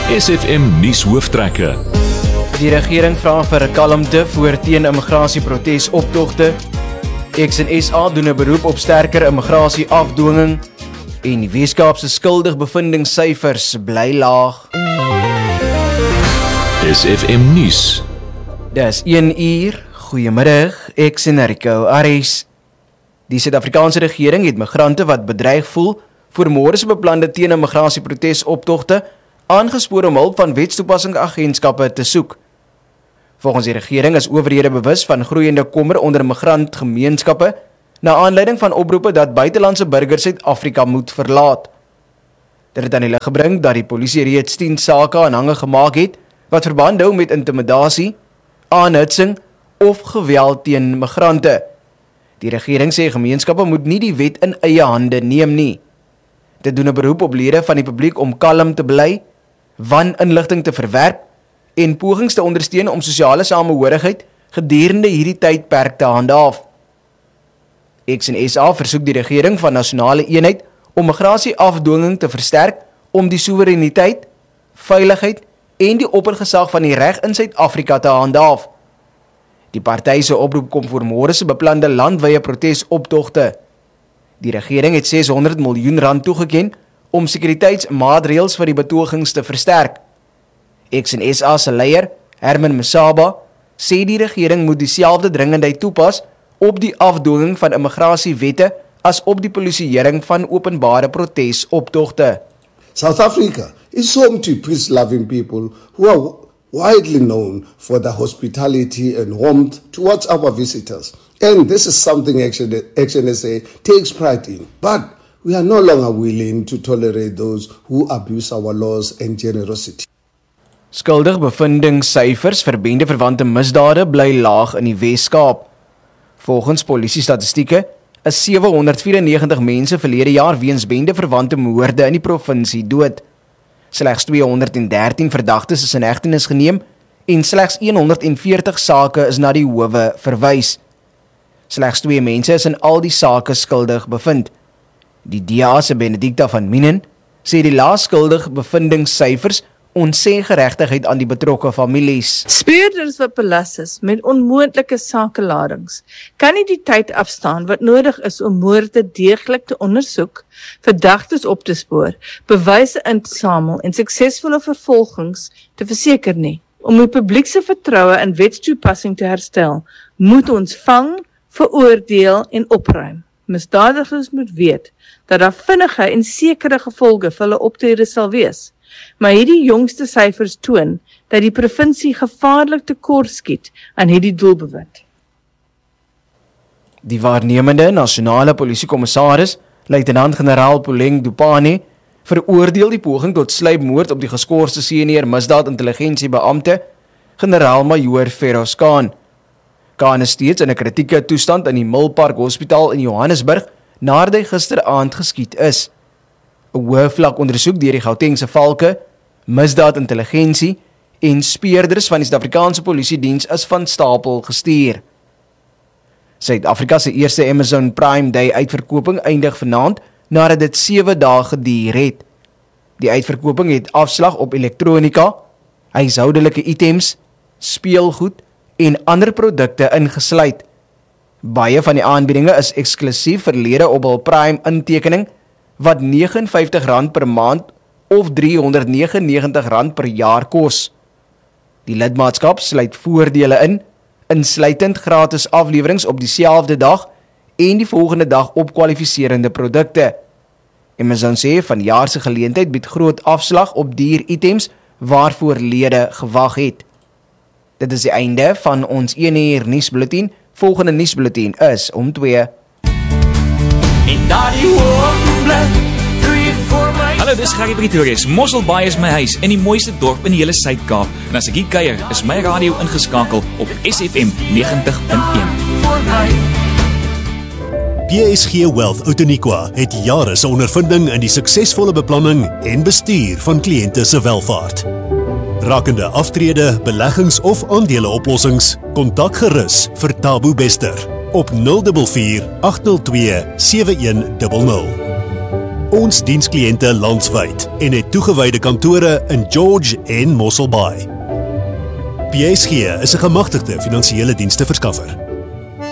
SFM nuus hooftrekke. Die regering vra vir kalmte voor teen immigrasieprotesoptogte. X&SA doen 'n beroep op sterker immigrasieafdwinging en die Weskaapse skuldig bevindingssyfers bly laag. SFM nuus. Dis 1 uur. Goeiemiddag, ek sien Rico Aries. Die Suid-Afrikaanse regering het migrante wat bedreig voel vir môre se beplande teen immigrasieprotesoptogte aangespoor om hulp van wetstoepassingsagentskappe te soek. Volgens die regering is owerhede bewus van groeiende kommer onder migrantgemeenskappe na aanleiding van oproepe dat buitelandse burgers Suid-Afrika moet verlaat. Dit het aan die lig gebring dat die polisie reeds 10 sake aanhange gemaak het wat verband hou met intimidasie, aanhitsing of geweld teen migrante. Die regering sê gemeenskappe moet nie die wet in eie hande neem nie. Dit doen 'n beroep op lede van die publiek om kalm te bly, waninligting te verwerp en pogings te ondersteun om sosiale samehorigheid gedurende hierdie tydperk te handhaaf. X&SA versoek die regering van nasionale eenheid om migrasieafdwinging te versterk om die soewereiniteit, veiligheid en die oppergesag van die reg in Suid-Afrika te handhaaf. Die party se oproep kom voor môre se beplande landwye protesoptogte. Die regering het 600 miljoen rand toegeken om sekuriteitsmaatreëls vir die betogings te versterk. X&SA se leier, Herman Masaba, sê die regering moet dieselfde dringendheid toepas op die afdwinging van immigrasiewette as op die polisieering van openbare protesoptogte. South Africa is home to peace-loving people who are widely known for their hospitality and warmth towards our visitors. And this is something XNSA takes pride in. But we are no longer willing to tolerate those who abuse our laws and generosity. Skuldig bevindingssyfers vir bendeverwante misdade bly laag in die Weskaap. Volgens polisie statistieke is 794 mense verlede jaar weens bendeverwante moorde in die provinsie dood. Slegs 213 verdagtes is in hegtenis geneem en slegs 140 sake is na die howe verwys. Slegs 2 mense is in al die sake skuldig bevind. Die DA se Benedicta van Minen sê die lae skuldig bevindingssyfers ontsê geregtigheid aan die betrokke families. Speurders wat belas is met onmoontlike sakeladings kan nie die tyd afstaan wat nodig is om moorde deeglik te ondersoek, verdagtes op te spoor, bewyse in te samel en suksesvolle vervolgings te verseker nie. Om die publiek se vertroue in wetstoepassing te herstel, moet ons vang, veroordeel en opruim. Misdadigers moet weet dat daar vinnige en sekere gevolge vir hulle optrede sal wees. Maar hierdie jongste syfers toon dat die provinsie gevaarlik tekortskiet aan hierdie doelbewit. Die waarnemende nasionale polisiekommissaris, luitenant-generaal Puleng Dupane, veroordeel die poging tot sluipmoord op die geskorste senior misdaadintelligensiebeampte, generaal-majoor Feroz Khan. Khan is steeds in 'n kritieke toestand in die Milpark Hospitaal in Johannesburg nadat hy gisteraand geskiet is. 'n Hoë-vlak ondersoek deur die Gautengse valke, misdaadintelligensie en speurders van die Suid-Afrikaanse Polisiediens is van stapel gestuur. Suid-Afrika se eerste Amazon Prime Day uitverkoping eindig vanaand nadat dit 7 dae geduur het. Die uitverkoping het afslag op elektronika, huishoudelike items, speelgoed en ander produkte ingesluit. Baie van die aanbiedinge is eksklusief vir lede op hul Prime intekening wat R59 per maand of R399 per jaar kos. Die lidmaatskap sluit voordele in, insluitend gratis aflewerings op dieselfde dag en die volgende dag op kwalifiserende produkte. Amazon sê van jaar se geleentheid bied groot afslag op duur items waarvoor lede gewag het. Dit is die einde van ons 1 uur nuusbulletin. Volgende nuusbulletin is om 2. Hallo, dis Gary Pretorius. Mosselbaai is my huis in die mooiste dorp in die hele Suid-Kaap. En as ek hier kuier, is my radio ingeskakel op SFM 90.1. PSG Wealth Outeniqua het jare se ondervinding in die suksesvolle beplanning en bestuur van kliënte se welvaart. Rakende aftrede, beleggings of aandeleoplossings, kontak gerus vir Tabo Bester op 044 802 7100. ons dienskliënte landwyd en het toegewyde kantore in George en Mossel Bay. PSG is 'n gemagtigde finansiële dienste verskaffer.